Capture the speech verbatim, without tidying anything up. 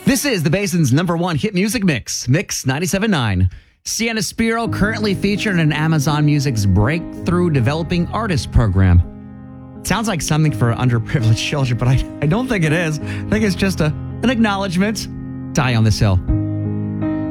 This is the Basin's number one hit music mix, Mix ninety-seven point nine. Sienna Spiro currently featured in Amazon Music's Breakthrough Developing Artist program. Sounds like something for underprivileged children, but I, I don't think it is. I think it's just a, an acknowledgement. Die on this hill.